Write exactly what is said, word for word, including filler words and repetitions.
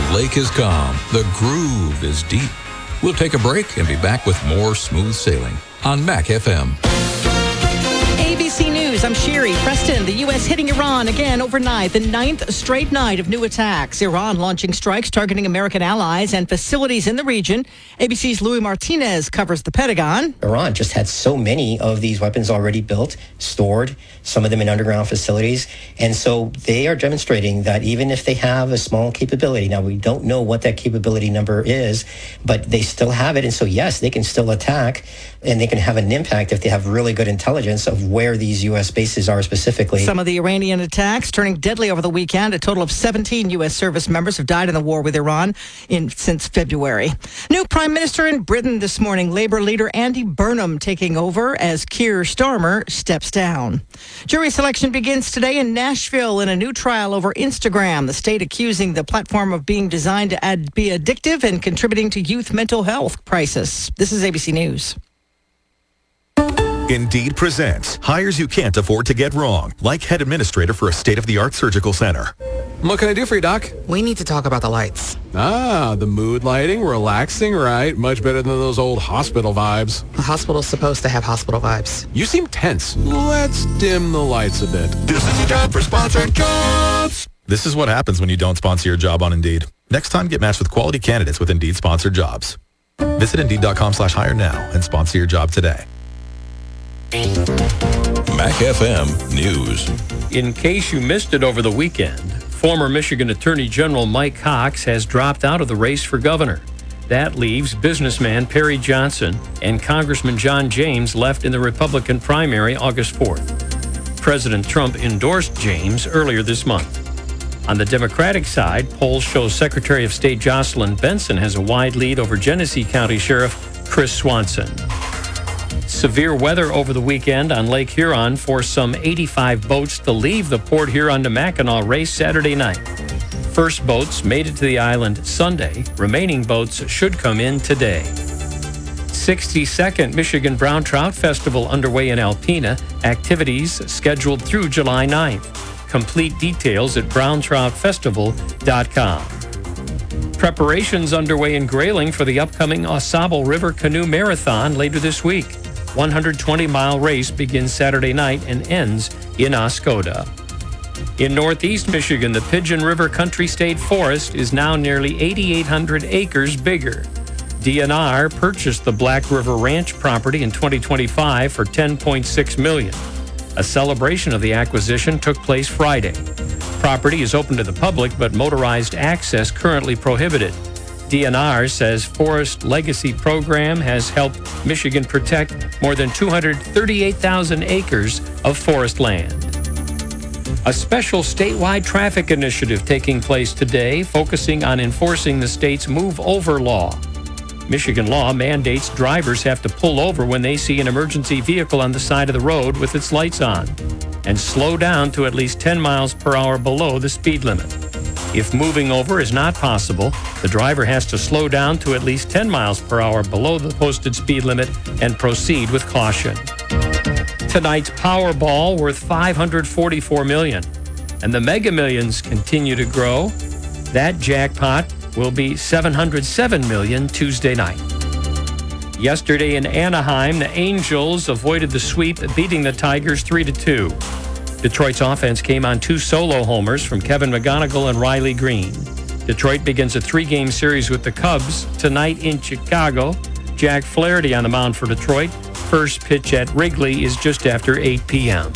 lake is calm. The groove is deep. We'll take a break and be back with more smooth sailing on Mac F M. A B C News, I'm Sherry. Preston, the U S hitting Iran again overnight, the ninth straight night of new attacks. Iran launching strikes targeting American allies and facilities in the region. A B C's Louis Martinez covers the Pentagon. Iran just had so many of these weapons already built, stored, some of them in underground facilities. And so they are demonstrating that even if they have a small capability, now we don't know what that capability number is, but they still have it. And so, yes, they can still attack, and they can have an impact if they have really good intelligence of where these U S bases are specifically. Some of the Iranian attacks turning deadly over the weekend. A total of seventeen U S service members have died in the war with Iran in since February. New Prime Minister in Britain this morning, Labour leader Andy Burnham taking over as Keir Starmer steps down. Jury selection begins today in Nashville in a new trial over Instagram, the state accusing the platform of being designed to add, be addictive and contributing to youth mental health crisis. This is A B C News. Indeed presents hires you can't afford to get wrong, like head administrator for a state-of-the-art surgical center. What can I do for you, Doc? We need to talk about the lights. Ah, the mood lighting, relaxing, right? Much better than those old hospital vibes. The hospital's supposed to have hospital vibes. You seem tense. Let's dim the lights a bit. This is your time for sponsored jobs. This is what happens when you don't sponsor your job on Indeed. Next time, get matched with quality candidates with Indeed sponsored jobs. Visit Indeed.com slash hire now and sponsor your job today. Mac F M News. In case you missed it over the weekend, former Michigan Attorney General Mike Cox has dropped out of the race for governor. That leaves businessman Perry Johnson and Congressman John James left in the Republican primary August fourth. President Trump endorsed James earlier this month. On the Democratic side, polls show Secretary of State Jocelyn Benson has a wide lead over Genesee County Sheriff Chris Swanson. Severe weather over the weekend on Lake Huron forced some eighty-five boats to leave the Port Huron to Mackinac race Saturday night. First boats made it to the island Sunday. Remaining boats should come in today. sixty-second Michigan Brown Trout Festival underway in Alpena. Activities scheduled through July ninth. Complete details at brown trout festival dot com. Preparations underway in Grayling for the upcoming Ausable River Canoe Marathon later this week. one hundred twenty mile race begins Saturday night and ends in Oscoda. In northeast Michigan, the Pigeon River Country State Forest is now nearly eighty-eight hundred acres bigger. D N R purchased the Black River Ranch property in twenty twenty-five for ten point six million dollars. A celebration of the acquisition took place Friday. Property is open to the public, but motorized access currently prohibited. D N R says Forest Legacy Program has helped Michigan protect more than two hundred thirty-eight thousand acres of forest land. A special statewide traffic initiative taking place today, focusing on enforcing the state's Move Over law. Michigan law mandates drivers have to pull over when they see an emergency vehicle on the side of the road with its lights on and slow down to at least ten miles per hour below the speed limit. If moving over is not possible, the driver has to slow down to at least ten miles per hour below the posted speed limit and proceed with caution. Tonight's Powerball worth five hundred forty-four million dollars, and the Mega Millions continue to grow. That jackpot will be seven hundred seven million dollars Tuesday night. Yesterday in Anaheim, the Angels avoided the sweep, beating the Tigers three to two. Detroit's offense came on two solo homers from Kevin McGonigal and Riley Green. Detroit begins a three-game series with the Cubs tonight in Chicago. Jack Flaherty on the mound for Detroit. First pitch at Wrigley is just after eight p.m.